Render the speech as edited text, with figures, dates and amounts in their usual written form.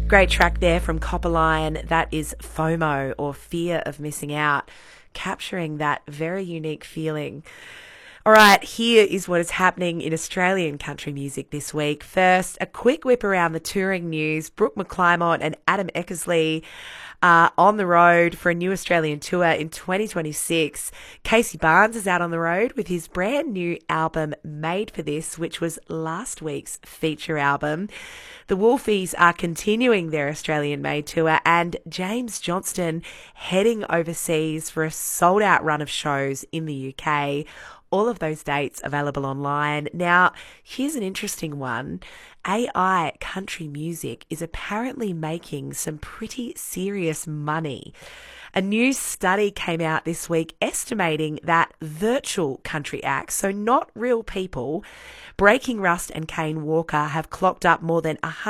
Great track there from Copperline. That is FOMO, or Fear of Missing Out, capturing that very unique feeling. All right, here is what is happening in Australian country music this week. First, a quick whip around the touring news. Brooke McClymont and Adam Eckersley are on the road for a new Australian tour in 2026. Casey Barnes is out on the road with his brand new album Made for This, which was last week's feature album. The Wolfies are continuing their Australian-made tour, and James Johnston heading overseas for a sold-out run of shows in the UK. All of those dates available online. Now, here's an interesting one. AI country music is apparently making some pretty serious money. A new study came out this week estimating that virtual country acts, so not real people, Breaking Rust and Kane Walker, have clocked up more than